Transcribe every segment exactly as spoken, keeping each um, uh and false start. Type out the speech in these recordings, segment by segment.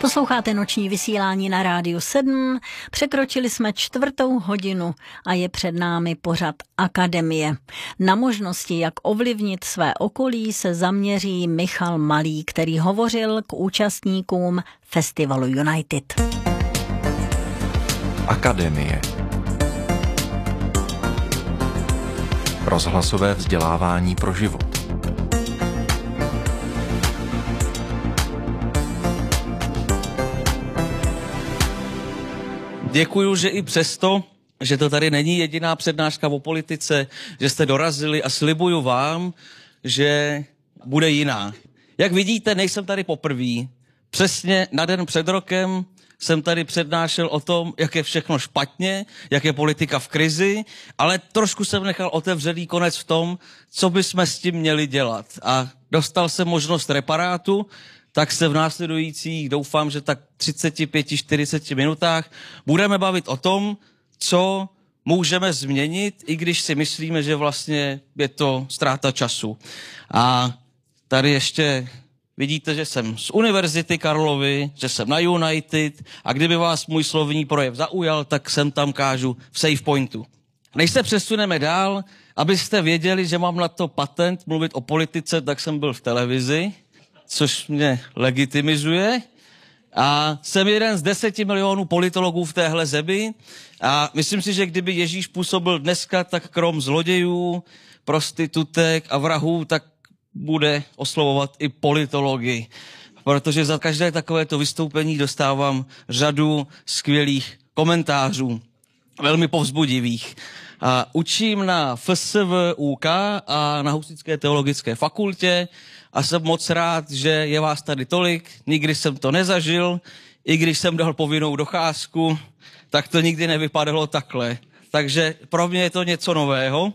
Posloucháte noční vysílání na Rádiu sedm, překročili jsme čtvrtou hodinu a je před námi pořad Akademie. Na možnosti, jak ovlivnit své okolí, se zaměří Michal Malý, který hovořil k účastníkům festivalu United. Akademie. Rozhlasové vzdělávání pro život. Děkuju, že i přesto, že to tady není jediná přednáška o politice, že jste dorazili a slibuju vám, že bude jiná. Jak vidíte, nejsem tady poprvé. Přesně na den před rokem jsem tady přednášel o tom, jak je všechno špatně, jak je politika v krizi, ale trošku jsem nechal otevřený konec v tom, co bychom s tím měli dělat. A dostal jsem možnost reparátu, tak se v následujících, doufám, že tak třicet pět až čtyřicet minutách budeme bavit o tom, co můžeme změnit, i když si myslíme, že vlastně je to ztráta času. A tady ještě vidíte, že jsem z Univerzity Karlovy, že jsem na United a kdyby vás můj slovní projev zaujal, tak sem tam kážu v Save Pointu. Než se přesuneme dál, abyste věděli, že mám na to patent mluvit o politice, tak jsem byl v televizi, což mě legitimizuje. A jsem jeden z deseti milionů politologů v téhle zemi a myslím si, že kdyby Ježíš působil dneska, tak krom zlodějů, prostitutek a vrahů, tak bude oslovovat i politologii. Protože za každé takovéto vystoupení dostávám řadu skvělých komentářů, velmi povzbudivých. A učím na F S V U K a na Husitské teologické fakultě a jsem moc rád, že je vás tady tolik. Nikdy jsem to nezažil, i když jsem dal povinnou docházku, tak to nikdy nevypadalo takhle. Takže pro mě je to něco nového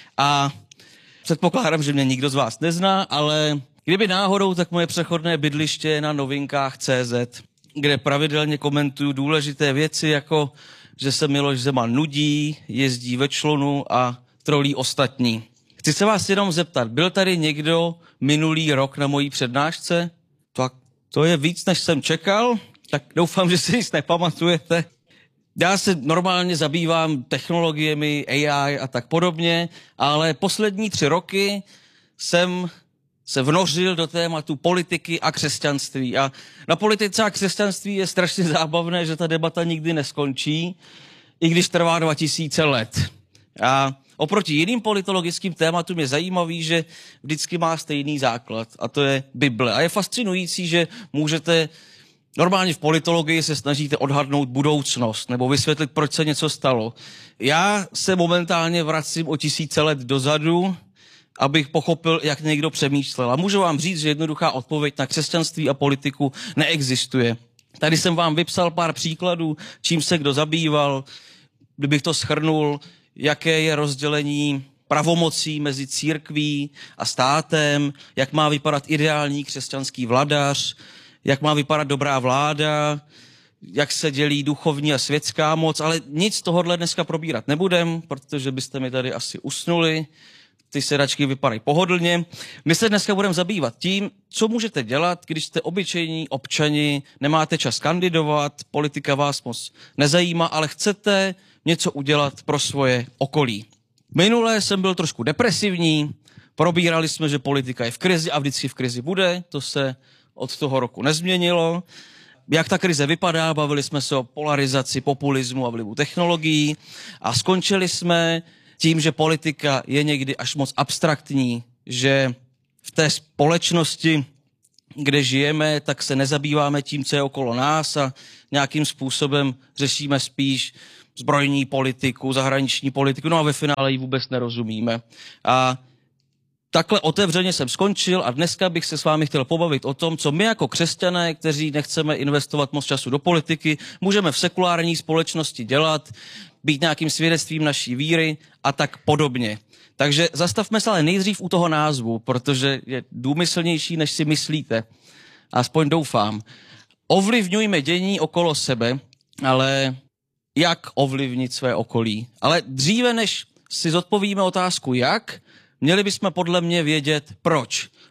a předpokládám, že mě nikdo z vás nezná, ale kdyby náhodou, tak moje přechodné bydliště je na novinkách tečka cé zet, kde pravidelně komentuju důležité věci, jako že se Miloš Zeman nudí, jezdí ve člunu a trolí ostatní. Chci se vás jenom zeptat, byl tady někdo minulý rok na mojí přednášce? Tak to je víc, než jsem čekal, tak doufám, že si nic nepamatujete. Já se normálně zabývám technologiemi, A I a tak podobně, ale poslední tři roky jsem se vnořil do tématu politiky a křesťanství. A na politice a křesťanství je strašně zábavné, že ta debata nikdy neskončí, i když trvá dva tisíce let. A oproti jiným politologickým tématům je zajímavý, že vždycky má stejný základ, a to je Bible. A je fascinující, že můžete normálně v politologii se snažíte odhadnout budoucnost nebo vysvětlit, proč se něco stalo. Já se momentálně vracím o tisíce let dozadu, abych pochopil, jak někdo přemýšlel. A můžu vám říct, že jednoduchá odpověď na křesťanství a politiku neexistuje. Tady jsem vám vypsal pár příkladů, čím se kdo zabýval, kdybych to shrnul, jaké je rozdělení pravomocí mezi církví a státem, jak má vypadat ideální křesťanský vladař, jak má vypadat dobrá vláda, jak se dělí duchovní a světská moc, ale nic tohohle dneska probírat nebudem, protože byste mi tady asi usnuli. Ty sedačky vypadají pohodlně. My se dneska budeme zabývat tím, co můžete dělat, když jste obyčejní občani, nemáte čas kandidovat, politika vás moc nezajímá, ale chcete něco udělat pro svoje okolí. Minule jsem byl trošku depresivní, probírali jsme, že politika je v krizi a vždycky v krizi bude, to se od toho roku nezměnilo. Jak ta krize vypadá, bavili jsme se o polarizaci, populismu a vlivu technologií a skončili jsme tím, že politika je někdy až moc abstraktní, že v té společnosti, kde žijeme, tak se nezabýváme tím, co je okolo nás a nějakým způsobem řešíme spíš zbrojní politiku, zahraniční politiku, no a ve finále ji vůbec nerozumíme. A takhle otevřeně jsem skončil a dneska bych se s vámi chtěl pobavit o tom, co my jako křesťané, kteří nechceme investovat moc času do politiky, můžeme v sekulární společnosti dělat, být nějakým svědectvím naší víry a tak podobně. Takže zastavme se ale nejdřív u toho názvu, protože je důmyslnější, než si myslíte. Aspoň doufám. Ovlivňujme dění okolo sebe, ale jak ovlivnit své okolí? Ale dříve, než si zodpovíme otázku jak, měli bychom podle mě vědět proč.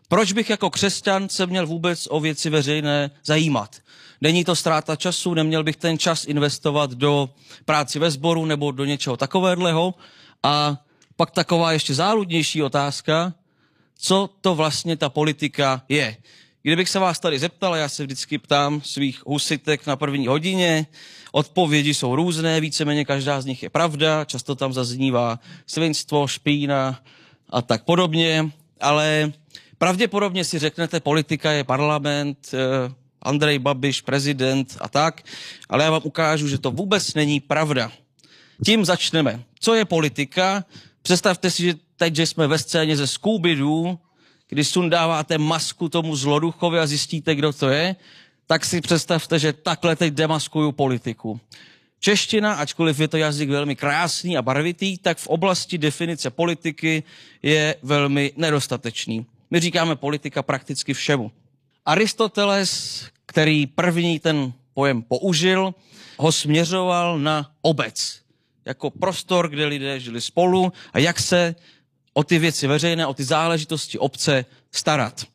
Proč bych jako křesťan se měl vůbec o věci veřejné zajímat? Není to ztráta času, neměl bych ten čas investovat do práci ve sboru nebo do něčeho takového. A pak taková ještě záludnější otázka, co to vlastně ta politika je. Kdybych se vás tady zeptal, já se vždycky ptám svých husitek na první hodině, odpovědi jsou různé, víceméně každá z nich je pravda, často tam zaznívá svinstvo, špína a tak podobně, ale pravděpodobně si řeknete, politika je parlament, Andrej Babiš, prezident a tak, ale já vám ukážu, že to vůbec není pravda. Tím začneme. Co je politika? Představte si, že teď, že jsme ve scéně ze Scooby-Doo, když sundáváte masku tomu zloduchovi a zjistíte, kdo to je, tak si představte, že takhle teď demaskuju politiku. Čeština, ačkoliv je to jazyk velmi krásný a barvitý, tak v oblasti definice politiky je velmi nedostatečný. My říkáme politika prakticky všemu. Aristoteles, který první ten pojem použil, ho směřoval na obec, jako prostor, kde lidé žili spolu a jak se o ty věci veřejné, o ty záležitosti obce starat.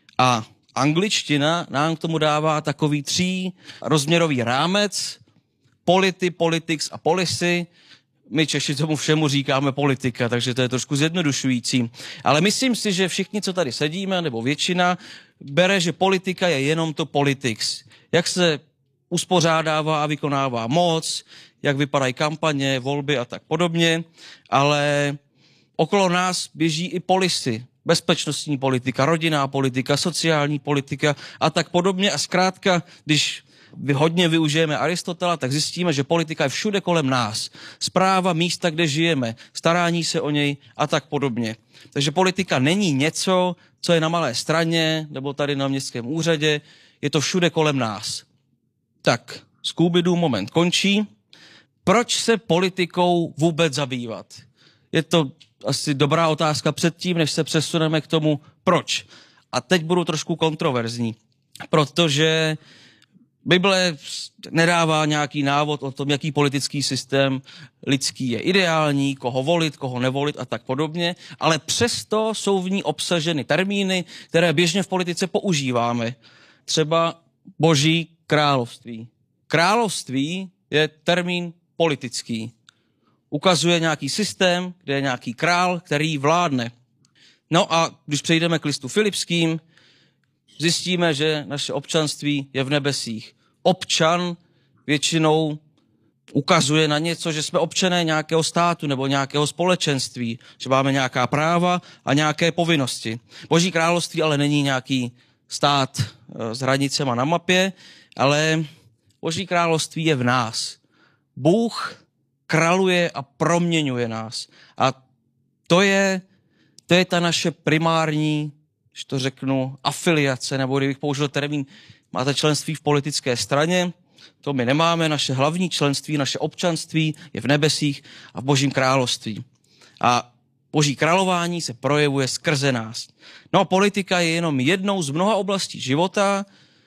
A angličtina nám k tomu dává takový tří rozměrový rámec, polity, politics a policy. My Češi tomu všemu říkáme politika, takže to je trošku zjednodušující. Ale myslím si, že všichni, co tady sedíme, nebo většina, bere, že politika je jenom to politics. Jak se uspořádává a vykonává moc, jak vypadají kampaně, volby a tak podobně, ale okolo nás běží i policy, bezpečnostní politika, rodinná politika, sociální politika a tak podobně. A zkrátka, když hodně využijeme Aristotela, tak zjistíme, že politika je všude kolem nás. Správa místa, kde žijeme, starání se o něj a tak podobně. Takže politika není něco, co je na Malé Straně nebo tady na městském úřadě, je to všude kolem nás. Tak, Scooby-Doo moment končí. Proč se politikou vůbec zabývat? Je to asi dobrá otázka předtím, než se přesuneme k tomu, proč. A teď budu trošku kontroverzní, protože Bible nedává nějaký návod o tom, jaký politický systém lidský je ideální, koho volit, koho nevolit a tak podobně, ale přesto jsou v ní obsaženy termíny, které běžně v politice používáme. Třeba Boží království. Království je termín politický. Ukazuje nějaký systém, kde je nějaký král, který vládne. No a když přejdeme k listu Filipským, zjistíme, že naše občanství je v nebesích. Občan většinou ukazuje na něco, že jsme občané nějakého státu nebo nějakého společenství, že máme nějaká práva a nějaké povinnosti. Boží království ale není nějaký stát s hranicema na mapě, ale Boží království je v nás. Bůh králuje a proměňuje nás. A to je, to je ta naše primární, když to řeknu, afiliace, nebo kdybych použil termín, máte členství v politické straně, to my nemáme, naše hlavní členství, naše občanství je v nebesích a v Božím království. A Boží králování se projevuje skrze nás. No a politika je jenom jednou z mnoha oblastí života,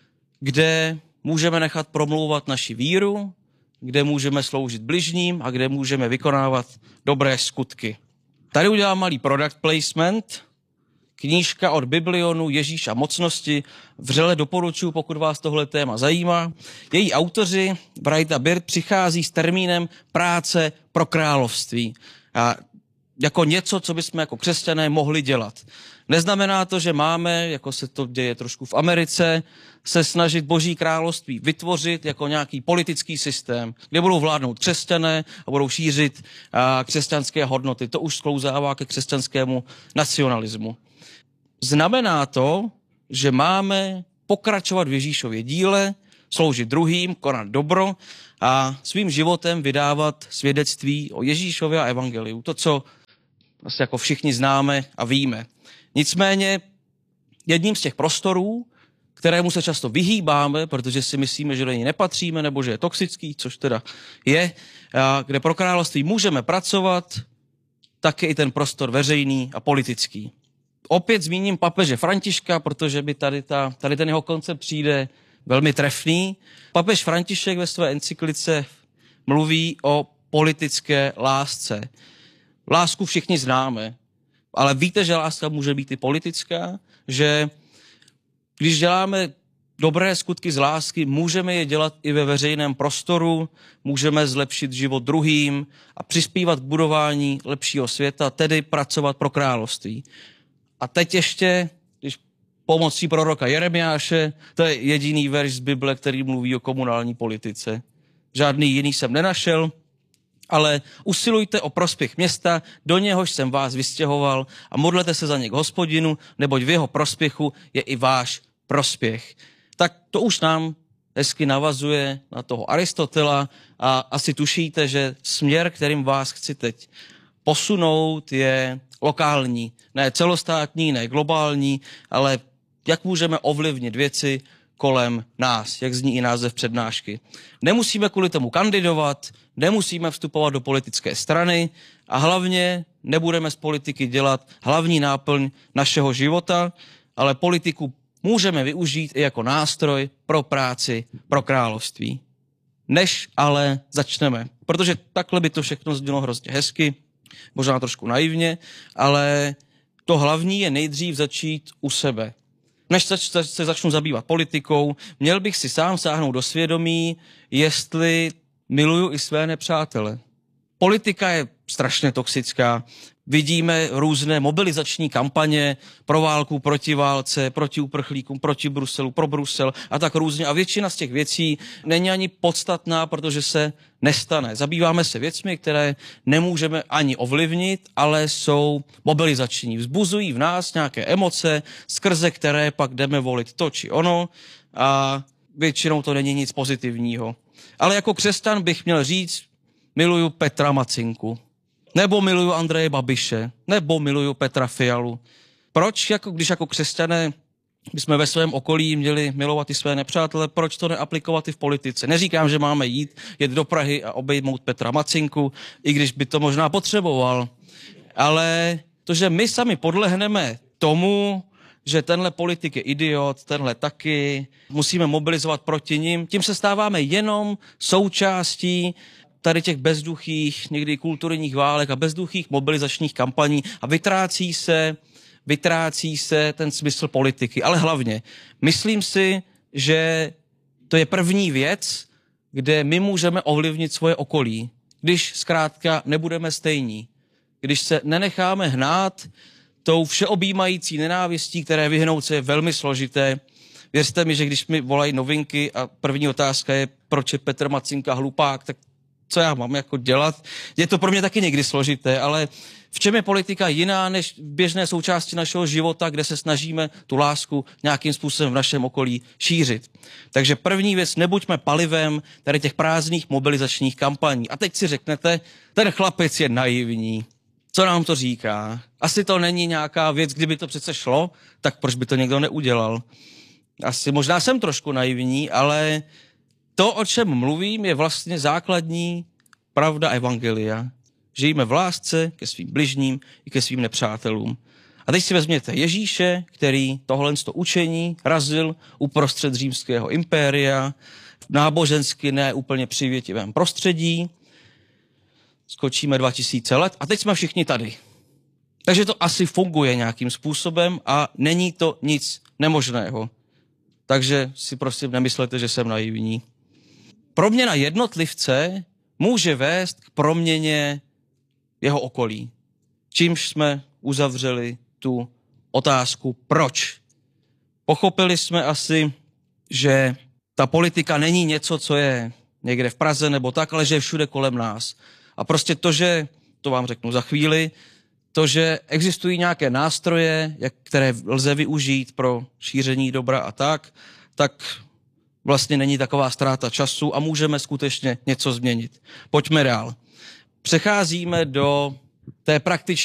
kde můžeme nechat promlouvat naši víru, kde můžeme sloužit bližním a kde můžeme vykonávat dobré skutky. Tady udělám malý product placement. Knížka od Biblionu Ježíš a mocnosti. Vřele doporučuji, pokud vás tohle téma zajímá. Její autoři, Wright a Bird, přichází s termínem práce pro království. A jako něco, co bychom jako křesťané mohli dělat. Neznamená to, že máme, jako se to děje trošku v Americe, se snažit Boží království vytvořit jako nějaký politický systém, kde budou vládnout křesťané a budou šířit a, křesťanské hodnoty. To už sklouzává ke křesťanskému nacionalismu. Znamená to, že máme pokračovat v Ježíšově díle, sloužit druhým, konat dobro a svým životem vydávat svědectví o Ježíšově a evangeliu. To, co vlastně jako všichni známe a víme. Nicméně jedním z těch prostorů, kterému se často vyhýbáme, protože si myslíme, že do něj nepatříme, nebo že je toxický, což teda je, kde pro království můžeme pracovat, tak je i ten prostor veřejný a politický. Opět zmíním papeže Františka, protože by tady, ta, tady ten jeho koncept přijde velmi trefný. Papež František ve své encyklice mluví o politické lásce. Lásku všichni známe, ale víte, že láska může být i politická? že když děláme dobré skutky z lásky, můžeme je dělat i ve veřejném prostoru, můžeme zlepšit život druhým a přispívat k budování lepšího světa, tedy pracovat pro království. A teď ještě, když pomocí proroka Jeremiáše, to je jediný verš z Bible, který mluví o komunální politice. Žádný jiný jsem nenašel, ale usilujte o prospěch města, do něhož jsem vás vystěhoval a modlete se za ně k Hospodinu, neboť v jeho prospěchu je i váš prospěch. Tak to už nám hezky navazuje na toho Aristotela a asi tušíte, že směr, kterým vás chci teď posunout, je lokální, ne celostátní, ne globální, ale jak můžeme ovlivnit věci kolem nás, jak zní i název přednášky. Nemusíme kvůli tomu kandidovat, nemusíme vstupovat do politické strany a hlavně nebudeme z politiky dělat hlavní náplň našeho života, ale politiku můžeme využít i jako nástroj pro práci, pro království. Než ale začneme, protože takhle by to všechno znělo hrozně hezky, možná trošku naivně, ale to hlavní je nejdřív začít u sebe. Než se začnu zabývat politikou, měl bych si sám sáhnout do svědomí, jestli miluju i své nepřátele. Politika je strašně toxická. Vidíme různé mobilizační kampaně pro válku, proti válce, proti uprchlíkům, proti Bruselu, pro Brusel a tak různě. A většina z těch věcí není ani podstatná, protože se nestane. Zabýváme se věcmi, které nemůžeme ani ovlivnit, ale jsou mobilizační. Vzbuzují v nás nějaké emoce, skrze které pak jdeme volit to či ono a většinou to není nic pozitivního. Ale jako křesťan bych měl říct, miluju Petra Macinku. Nebo miluju Andreje Babiše, nebo miluju Petra Fialu. Proč, jako, když jako křesťané bychom ve svém okolí měli milovat i své nepřátele, proč to neaplikovat i v politice? Neříkám, že máme jít, jet do Prahy a obejmout Petra Macinku, i když by to možná potřeboval. Ale to, že my sami podlehneme tomu, že tenhle politik je idiot, tenhle taky, musíme mobilizovat proti nim, tím se stáváme jenom součástí tady těch bezduchých, někdy kulturních válek a bezduchých mobilizačních kampaní a vytrácí se, vytrácí se ten smysl politiky. Ale hlavně, myslím si, že to je první věc, kde my můžeme ovlivnit svoje okolí, když zkrátka nebudeme stejní, když se nenecháme hnát tou všeobjímající nenávistí, které vyhnout se je velmi složité. Věřte mi, že když mi volají novinky a první otázka je, proč je Petr Macinka hlupák, tak co já mám jako dělat? Je to pro mě taky někdy složité, ale v čem je politika jiná než v běžné součásti našeho života, kde se snažíme tu lásku nějakým způsobem v našem okolí šířit. Takže první věc, nebuďme palivem tady těch prázdných mobilizačních kampaní. A teď si řeknete, ten chlapec je naivní. Co nám to říká? Asi to není nějaká věc, kdyby to přece šlo, tak proč by to někdo neudělal? Asi možná jsem trošku naivní, ale to, o čem mluvím, je vlastně základní pravda evangelia. Žijeme v lásce ke svým bližním i ke svým nepřátelům. A teď si vezměte Ježíše, který tohle učení razil uprostřed římského impéria, v nábožensky ne úplně přivětivém prostředí. Skočíme dva tisíce let a teď jsme všichni tady. Takže to asi funguje nějakým způsobem a není to nic nemožného. Takže si prosím nemyslete, že jsem naivní. Proměna jednotlivce může vést k proměně jeho okolí. Čímž jsme uzavřeli tu otázku proč. Pochopili jsme asi, že ta politika není něco, co je někde v Praze nebo tak, ale že je všude kolem nás. A prostě to, že, to vám řeknu za chvíli, to, že existují nějaké nástroje, jak, které lze využít pro šíření dobra a tak, tak vlastně není taková ztráta času a můžeme skutečně něco změnit. Pojďme dál. Přecházíme do té praktičné